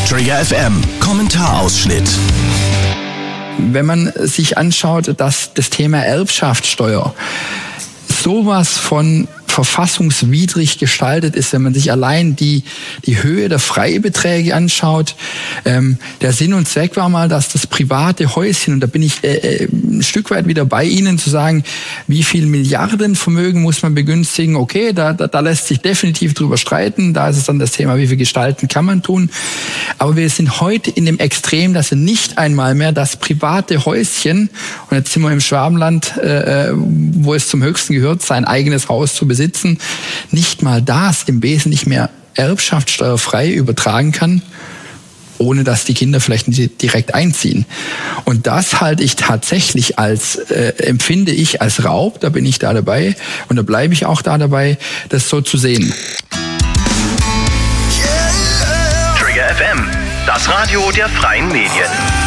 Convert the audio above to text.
Trigger FM Kommentarausschnitt. Wenn man sich anschaut, dass das Thema Erbschaftssteuer sowas von verfassungswidrig gestaltet ist, wenn man sich allein die Höhe der Freibeträge anschaut. Der Sinn und Zweck war mal, dass das private Häuschen, und da bin ich ein Stück weit wieder bei Ihnen, zu sagen, wie viel Milliardenvermögen muss man begünstigen. Okay, da lässt sich definitiv drüber streiten. Da ist es dann das Thema, wie viel gestalten kann man tun. Aber wir sind heute in dem Extrem, dass wir nicht einmal mehr das private Häuschen, und jetzt sind wir im Schwabenland, wo es zum Höchsten gehört, sein eigenes Haus zu besitzen, nicht mal das im Wesentlichen mehr erbschaftssteuerfrei übertragen kann, ohne dass die Kinder vielleicht nicht direkt einziehen. Und das halte ich tatsächlich empfinde ich als Raub, da bin ich da dabei und da bleibe ich auch da dabei, das so zu sehen. Trigger FM, das Radio der freien Medien.